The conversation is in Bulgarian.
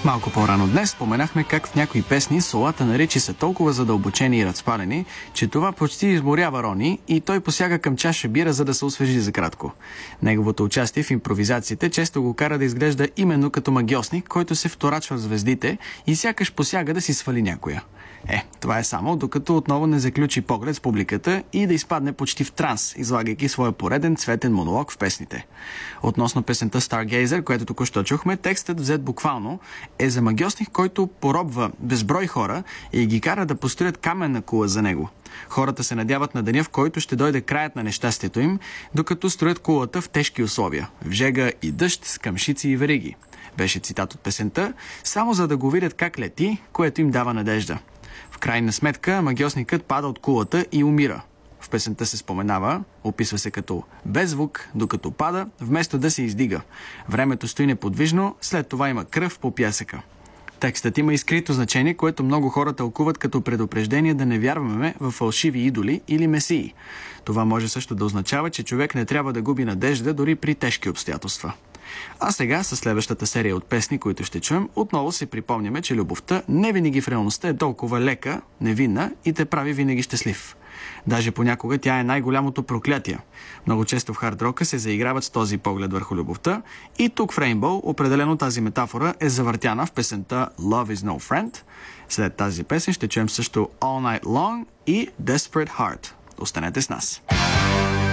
Малко по-рано днес споменахме как в някои песни солата на Ричи са толкова задълбочени и разпалени, че това почти изморява Рони и той посяга към чаша бира, за да се освежи за кратко. Неговото участие в импровизациите често го кара да изглежда именно като магьосник, който се вторачва в звездите и сякаш посяга да си свали някоя. Това е само докато отново не заключи поглед с публиката и да изпадне почти в транс, излагайки своя пореден цветен монолог в песните. Относно песента Stargazer, която току-що чухме, текстът, взет буквално, е за магьосник, който поробва безброй хора и ги кара да построят каменна кула за него. Хората се надяват на деня, в който ще дойде краят на нещастието им, докато строят кулата в тежки условия, в жега и дъжд, с камшици и вериги. Беше цитат от песента, само за да го видят как лети, което им дава надежда. В крайна сметка, магьосникът пада от кулата и умира. В песента се споменава, описва се като без звук, докато пада, вместо да се издига. Времето стои неподвижно, след това има кръв по пясъка. Текстът има и скрито значение, което много хора тълкуват като предупреждение да не вярваме в фалшиви идоли или месии. Това може също да означава, че човек не трябва да губи надежда дори при тежки обстоятелства. А сега, със следващата серия от песни, които ще чуем, отново си припомняме, че любовта не винаги в реалността е толкова лека, невинна и те прави винаги щастлив. Даже понякога тя е най-голямото проклятие. Много често в хард-рока се заиграват с този поглед върху любовта и тук в Rainbow определено тази метафора е завъртяна в песента Love is no friend. След тази песен ще чуем също All Night Long и Desperate Heart. Останете с нас!